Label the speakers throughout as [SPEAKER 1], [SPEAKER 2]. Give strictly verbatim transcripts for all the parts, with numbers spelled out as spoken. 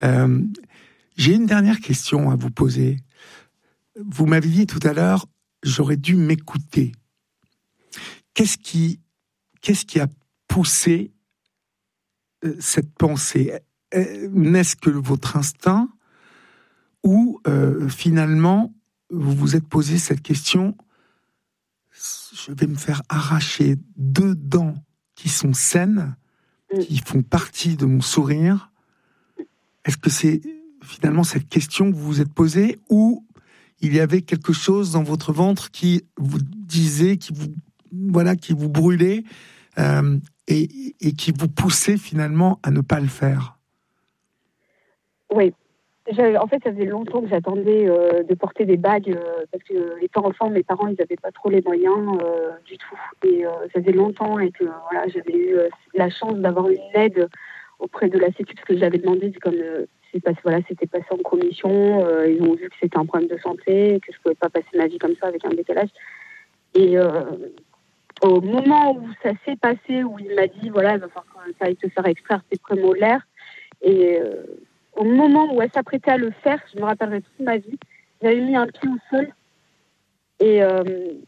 [SPEAKER 1] Euh, j'ai une dernière question à vous poser. Vous m'avez dit tout à l'heure, j'aurais dû m'écouter. Qu'est-ce qui, qu'est-ce qui a poussé euh, cette pensée ? N'est-ce que votre instinct ou euh, finalement vous vous êtes posé cette question, je vais me faire arracher deux dents qui sont saines, qui font partie de mon sourire. Est-ce que c'est finalement cette question que vous vous êtes posée, ou il y avait quelque chose dans votre ventre qui vous disait, qui vous, voilà, qui vous brûlait euh, et, et qui vous poussait finalement à ne pas le faire ?
[SPEAKER 2] Oui. J'avais, en fait, ça faisait longtemps que j'attendais euh, de porter des bagues euh, parce que euh, étant enfant, mes parents, ils n'avaient pas trop les moyens euh, du tout. Et euh, ça faisait longtemps et que voilà, j'avais eu euh, la chance d'avoir une aide auprès de la Sécu, parce que j'avais demandé, comme euh, c'est passé, voilà, c'était passé en commission, euh, ils ont vu que c'était un problème de santé, que je pouvais pas passer ma vie comme ça avec un décalage. Et euh, au moment où ça s'est passé, où il m'a dit, voilà, il va falloir que ça aille te faire extraire tes prémolaires, et euh, au moment où elle s'apprêtait à le faire, je me rappellerai toute ma vie, j'avais mis un pied au sol et euh,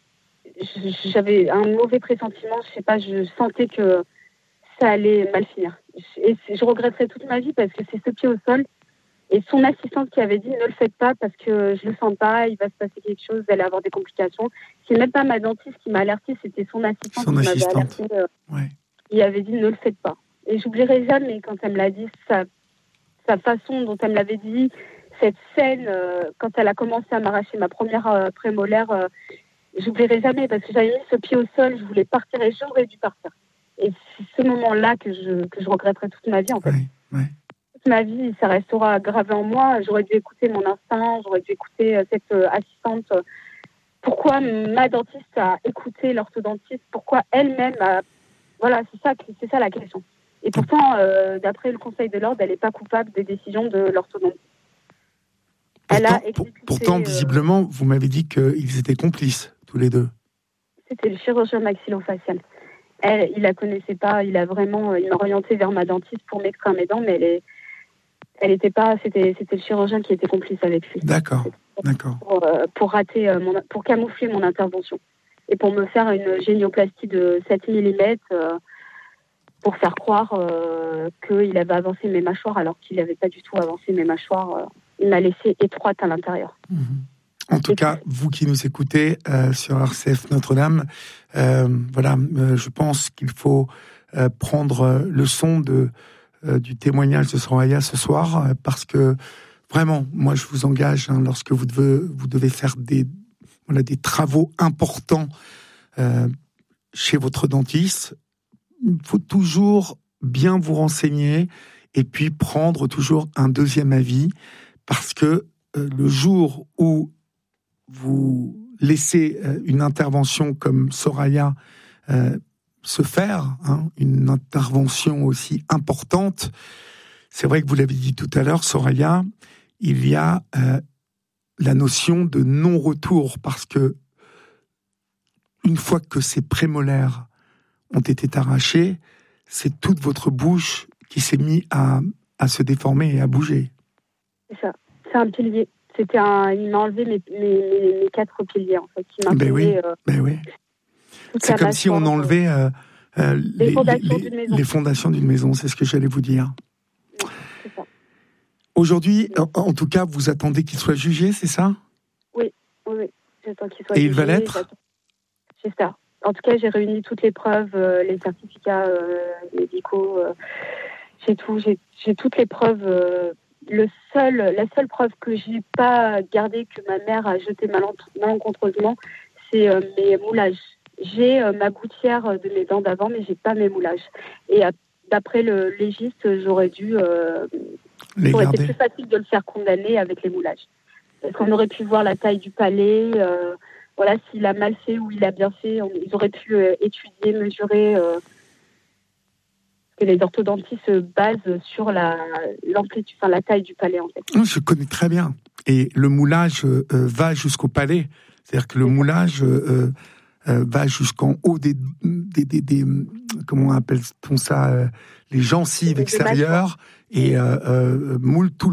[SPEAKER 2] j'avais un mauvais pressentiment, je sais pas, je sentais que ça allait mal finir. Et je regretterai toute ma vie parce que c'est ce pied au sol et son assistante qui avait dit ne le faites pas parce que je le sens pas, il va se passer quelque chose, vous allez avoir des complications. C'est même pas ma dentiste qui m'a alertée, c'était son assistante
[SPEAKER 1] son
[SPEAKER 2] qui
[SPEAKER 1] assistante.
[SPEAKER 2] m'avait alertée. Euh,
[SPEAKER 1] ouais.
[SPEAKER 2] Il avait dit ne le faites pas. Et j'oublierai jamais quand elle me l'a dit, ça sa façon dont elle me l'avait dit, cette scène, euh, quand elle a commencé à m'arracher ma première euh, prémolaire, euh, j'oublierai jamais parce que j'avais mis ce pied au sol, je voulais partir et j'aurais dû partir. Et c'est ce moment-là que je, que je regretterai toute ma vie, en fait.
[SPEAKER 1] Ouais, ouais.
[SPEAKER 2] Toute ma vie, ça restera gravé en moi. J'aurais dû écouter mon instinct, j'aurais dû écouter euh, cette euh, assistante. Pourquoi ma dentiste a écouté l'orthodontiste ? Pourquoi elle-même a... Voilà, c'est ça, c'est ça la question. Et pourtant, euh, d'après le Conseil de l'ordre, elle n'est pas coupable des décisions de l'orthodontiste. Elle a exécuté,
[SPEAKER 1] pourtant, visiblement, euh, vous m'avez dit qu'ils étaient complices, tous les deux.
[SPEAKER 2] C'était le chirurgien maxillofacial. Elle, il la connaissait pas, il a vraiment, il m'a orienté vers ma dentiste pour m'extraire mes dents, mais elle est, elle était pas, c'était, c'était le chirurgien qui était complice avec lui.
[SPEAKER 1] D'accord,
[SPEAKER 2] pour,
[SPEAKER 1] d'accord.
[SPEAKER 2] Pour, euh, pour rater, euh, mon, pour camoufler mon intervention et pour me faire une génioplastie de sept millimètres. Euh, pour faire croire euh, qu'il avait avancé mes mâchoires alors qu'il n'avait pas du tout avancé mes mâchoires. Euh, il m'a laissé étroite à l'intérieur.
[SPEAKER 1] Mmh. En tout Et cas, puis... vous qui nous écoutez euh, sur R C F Notre-Dame, euh, voilà, euh, je pense qu'il faut euh, prendre le son de, euh, du témoignage de Soraya ce soir, euh, parce que vraiment, moi je vous engage, hein, lorsque vous devez, vous devez faire des, voilà, des travaux importants euh, chez votre dentiste, il faut toujours bien vous renseigner et puis prendre toujours un deuxième avis, parce que euh, le jour où vous laissez euh, une intervention comme Soraya euh, se faire, hein, une intervention aussi importante, c'est vrai que vous l'avez dit tout à l'heure, Soraya, il y a euh, la notion de non-retour, parce que une fois que ces prémolaires ont été arrachés, c'est toute votre bouche qui s'est mise à, à se déformer et à bouger.
[SPEAKER 2] C'est ça, c'est un pilier. C'était un, il m'a enlevé mes, mes, mes quatre piliers, en fait. Il m'a
[SPEAKER 1] ben oui,
[SPEAKER 2] euh,
[SPEAKER 1] ben oui. C'est comme si on enlevait euh, euh, les, les, fondations les, les, les fondations d'une maison, c'est ce que j'allais vous dire.
[SPEAKER 2] Ouais, c'est ça.
[SPEAKER 1] Aujourd'hui, en, en tout cas, vous attendez qu'il soit jugé, c'est ça ?
[SPEAKER 2] Oui, oui, oui. J'attends qu'il soit
[SPEAKER 1] et
[SPEAKER 2] jugé.
[SPEAKER 1] Et il va l'être ?
[SPEAKER 2] J'espère. En tout cas, j'ai réuni toutes les preuves, euh, les certificats euh, médicaux, euh, j'ai tout, j'ai, j'ai toutes les preuves. Euh, le seul, la seule preuve que j'ai pas gardée, que ma mère a jetée malencontreusement, c'est euh, mes moulages. J'ai euh, ma gouttière de mes dents d'avant, mais j'ai pas mes moulages. Et euh, d'après le légiste, j'aurais dû, euh, ça aurait été plus facile de le faire condamner avec les moulages, parce qu'on aurait pu voir la taille du palais. Euh, Voilà, s'il a mal fait ou il a bien fait, on, ils auraient pu euh, étudier, mesurer. Euh, que les orthodontistes se basent sur la, l'amplitude, enfin la taille du palais, en fait.
[SPEAKER 1] Je connais très bien. Et le moulage euh, va jusqu'au palais. C'est-à-dire que le moulage euh, euh, va jusqu'en haut des, des, des, des comment appelle-t-on ça, euh, les gencives extérieures et euh, euh, moult tout